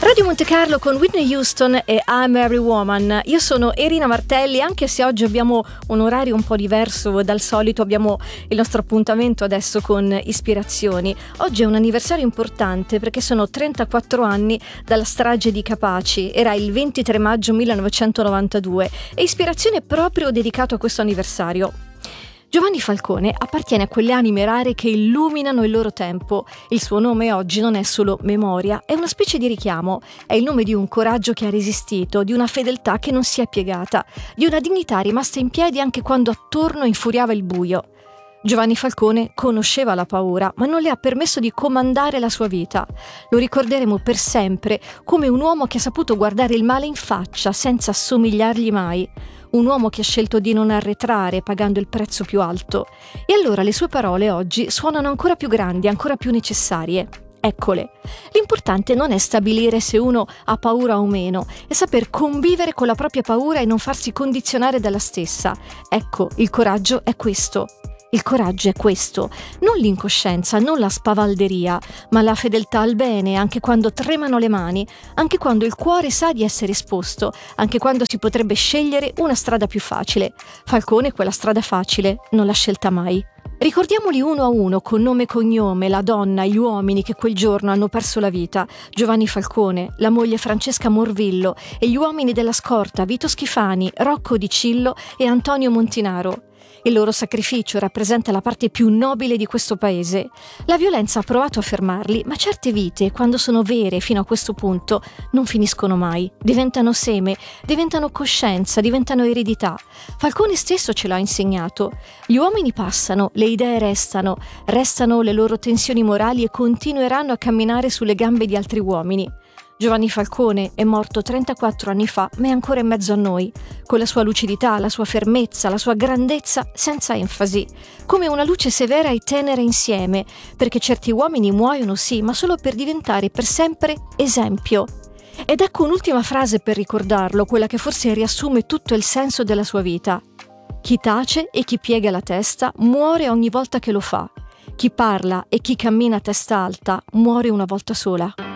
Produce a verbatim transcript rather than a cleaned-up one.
Radio Monte Carlo con Whitney Houston e I'm Every Woman. Io sono Irina Martelli, anche se oggi abbiamo un orario un po' diverso dal solito, abbiamo il nostro appuntamento adesso con Ispirazioni. Oggi è un anniversario importante perché sono trentaquattro anni dalla strage di Capaci, era il ventitré maggio millenovecentonovantadue e Ispirazione è proprio dedicato a questo anniversario. Giovanni Falcone appartiene a quelle anime rare che illuminano il loro tempo. Il suo nome oggi non è solo memoria, è una specie di richiamo. È il nome di un coraggio che ha resistito, di una fedeltà che non si è piegata, di una dignità rimasta in piedi anche quando attorno infuriava il buio. Giovanni Falcone conosceva la paura, ma non le ha permesso di comandare la sua vita. Lo ricorderemo per sempre come un uomo che ha saputo guardare il male in faccia senza assomigliargli mai. Un uomo che ha scelto di non arretrare pagando il prezzo più alto. E allora le sue parole oggi suonano ancora più grandi, ancora più necessarie. Eccole. L'importante non è stabilire se uno ha paura o meno, è saper convivere con la propria paura e non farsi condizionare dalla stessa. Ecco, il coraggio è questo. Il coraggio è questo, non l'incoscienza, non la spavalderia, ma la fedeltà al bene, anche quando tremano le mani, anche quando il cuore sa di essere esposto, anche quando si potrebbe scegliere una strada più facile. Falcone quella strada facile non l'ha scelta mai. Ricordiamoli uno a uno, con nome e cognome, la donna, gli uomini che quel giorno hanno perso la vita. Giovanni Falcone, la moglie Francesca Morvillo e gli uomini della scorta Vito Schifani, Rocco Di Cillo e Antonio Montinaro. Il loro sacrificio rappresenta la parte più nobile di questo paese. La violenza ha provato a fermarli, ma certe vite, quando sono vere fino a questo punto, non finiscono mai. Diventano seme, diventano coscienza, diventano eredità. Falcone stesso ce l'ha insegnato. Gli uomini passano, le idee restano, restano le loro tensioni morali e continueranno a camminare sulle gambe di altri uomini. Giovanni Falcone è morto trentaquattro anni fa, ma è ancora in mezzo a noi, con la sua lucidità, la sua fermezza, la sua grandezza senza enfasi, come una luce severa e tenera insieme, perché certi uomini muoiono sì, ma solo per diventare per sempre esempio. Ed ecco un'ultima frase per ricordarlo, quella che forse riassume tutto il senso della sua vita. Chi tace e chi piega la testa muore ogni volta che lo fa. Chi parla e chi cammina a testa alta muore una volta sola.